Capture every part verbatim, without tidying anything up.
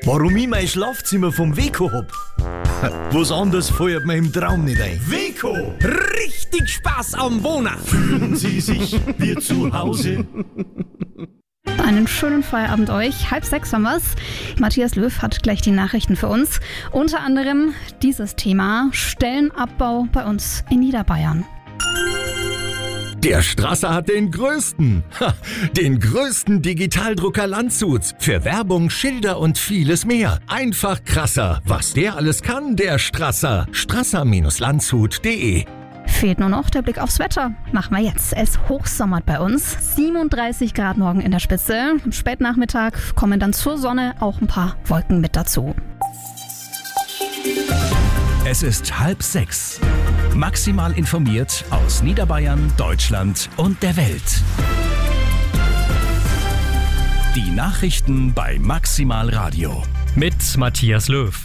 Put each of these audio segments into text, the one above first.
Warum ich mein Schlafzimmer vom Weco hab? Was anderes fällt mir im Traum nicht ein. Weco, richtig Spaß am Wohnen. Fühlen Sie sich wie zu Hause? Einen schönen Feierabend euch. Halb sechs haben wir's. Matthias Löw hat gleich die Nachrichten für uns. Unter anderem dieses Thema: Stellenabbau bei uns in Niederbayern. Der Strasser hat den größten, ha, den größten Digitaldrucker Landshuts für Werbung, Schilder und vieles mehr. Einfach krasser. Was der alles kann, der Strasser. strasser Landshut punkt de. Fehlt nur noch der Blick aufs Wetter. Machen wir jetzt. Es hochsommert bei uns. siebenunddreißig Grad morgen in der Spitze. Am Spätnachmittag kommen dann zur Sonne auch ein paar Wolken mit dazu. Es ist halb sechs. Maximal informiert aus Niederbayern, Deutschland und der Welt. Die Nachrichten bei Maximal Radio. Mit Matthias Löw.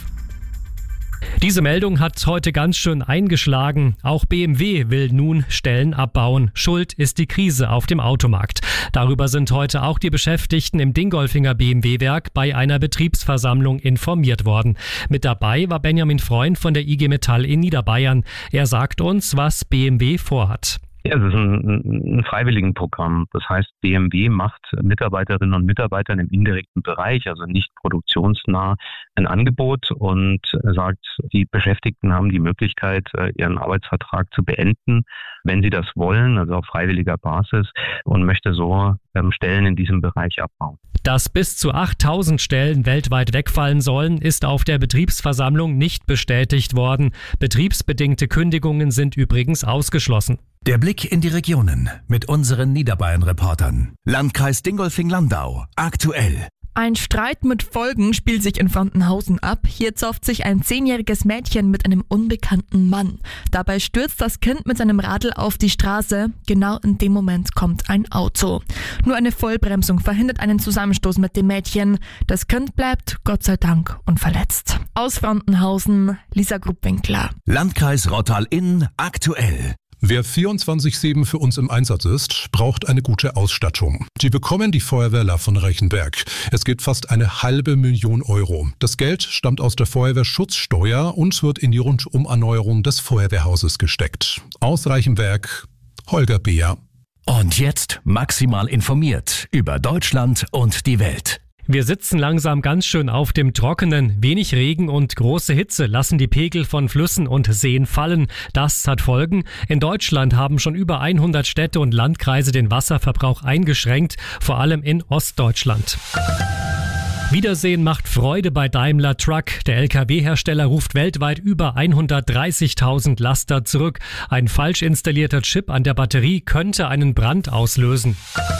Diese Meldung hat heute ganz schön eingeschlagen. Auch B M W will nun Stellen abbauen. Schuld ist die Krise auf dem Automarkt. Darüber sind heute auch die Beschäftigten im Dingolfinger B M W-Werk bei einer Betriebsversammlung informiert worden. Mit dabei war Benjamin Freund von der I G Metall in Niederbayern. Er sagt uns, was B M W vorhat. Ja, es ist ein, ein Freiwilligenprogramm. Das heißt, B M W macht Mitarbeiterinnen und Mitarbeitern im indirekten Bereich, also nicht produktionsnah, ein Angebot und sagt, die Beschäftigten haben die Möglichkeit, ihren Arbeitsvertrag zu beenden, wenn sie das wollen, also auf freiwilliger Basis, und möchte so ähm, Stellen in diesem Bereich abbauen. Dass bis zu achttausend Stellen weltweit wegfallen sollen, ist auf der Betriebsversammlung nicht bestätigt worden. Betriebsbedingte Kündigungen sind übrigens ausgeschlossen. Der Blick in die Regionen mit unseren Niederbayern-Reportern. Landkreis Dingolfing-Landau. Aktuell. Ein Streit mit Folgen spielt sich in Fontenhausen ab. Hier zofft sich ein zehnjähriges Mädchen mit einem unbekannten Mann. Dabei stürzt das Kind mit seinem Radl auf die Straße. Genau in dem Moment kommt ein Auto. Nur eine Vollbremsung verhindert einen Zusammenstoß mit dem Mädchen. Das Kind bleibt, Gott sei Dank, unverletzt. Aus Fontenhausen, Lisa Grubwinkler. Landkreis Rottal-Inn. Aktuell. Wer vierundzwanzig sieben für uns im Einsatz ist, braucht eine gute Ausstattung. Die bekommen die Feuerwehrler von Reichenberg. Es geht fast eine halbe Million Euro. Das Geld stammt aus der Feuerwehrschutzsteuer und wird in die Rundumerneuerung des Feuerwehrhauses gesteckt. Aus Reichenberg, Holger Beer. Und jetzt maximal informiert über Deutschland und die Welt. Wir sitzen langsam ganz schön auf dem Trockenen. Wenig Regen und große Hitze lassen die Pegel von Flüssen und Seen fallen. Das hat Folgen. In Deutschland haben schon über hundert Städte und Landkreise den Wasserverbrauch eingeschränkt, vor allem in Ostdeutschland. Wiedersehen macht Freude bei Daimler Truck. Der L K W-Hersteller ruft weltweit über hundertdreißigtausend Laster zurück. Ein falsch installierter Chip an der Batterie könnte einen Brand auslösen.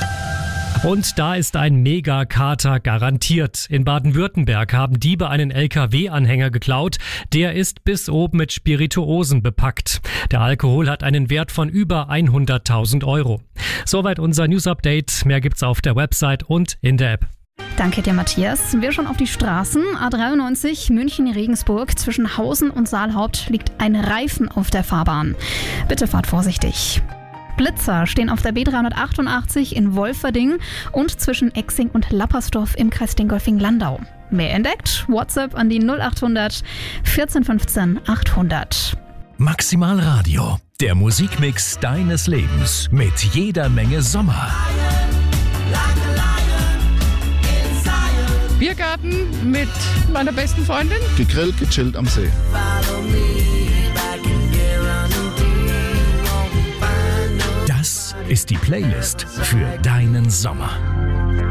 Und da ist ein Megakater garantiert. In Baden-Württemberg haben Diebe einen L K W-Anhänger geklaut. Der ist bis oben mit Spirituosen bepackt. Der Alkohol hat einen Wert von über hunderttausend Euro. Soweit unser News-Update. Mehr gibt's auf der Website und in der App. Danke dir, Matthias. Wir schauen auf die Straßen. A dreiundneunzig München-Regensburg. Zwischen Hausen und Saalhaupt liegt ein Reifen auf der Fahrbahn. Bitte fahrt vorsichtig. Blitzer stehen auf der B dreihundertachtundachtzig in Wolferding und zwischen Exing und Lappersdorf im Kreis Dingolfing-Landau. Mehr entdeckt? WhatsApp an die null achthundert vierzehn fünfzehn achthundert. Maximal Radio, der Musikmix deines Lebens mit jeder Menge Sommer. Biergarten mit meiner besten Freundin. Gegrillt, gechillt am See. Das ist die Playlist für deinen Sommer.